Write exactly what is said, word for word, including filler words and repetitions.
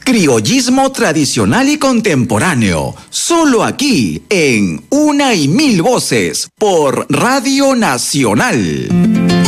Criollismo tradicional y contemporáneo, solo aquí en Una y Mil Voces por Radio Nacional.